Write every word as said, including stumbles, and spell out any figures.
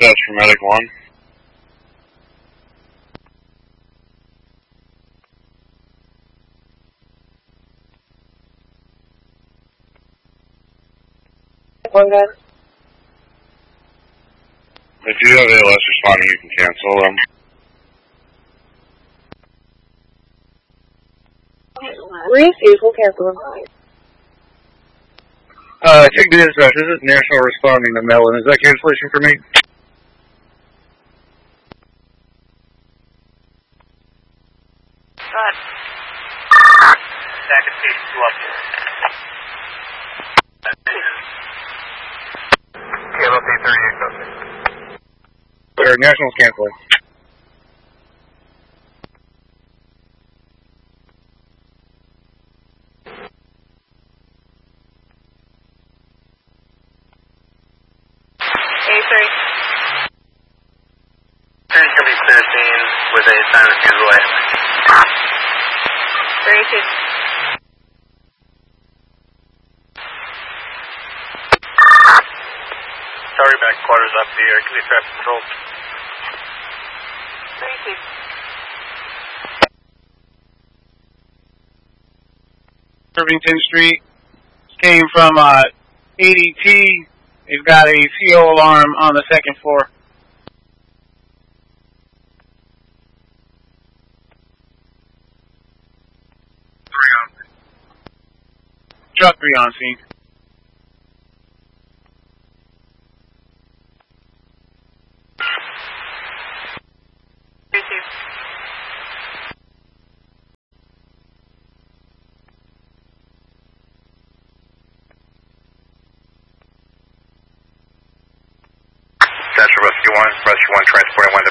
That's for Medic one. One gun. If you have A L S responding, you can cancel them. Receive, we'll cancel them. Uh, check the dispatch. This is National responding to Melon. Is that cancellation for me? God. Second station two up here. K L P thirty-eight. Or National's canceling. eighty-three. Train's gonna be thirteen with a sign refusal away. thirty-two. Sorry, back quarters up the air. Can you traffic control? thirty-two. Irvington Street came from uh, A D T. They've got a C O alarm on the second floor. Three on. Truck three on scene. thirty-two. That's Rescue one. Rescue one transporting one to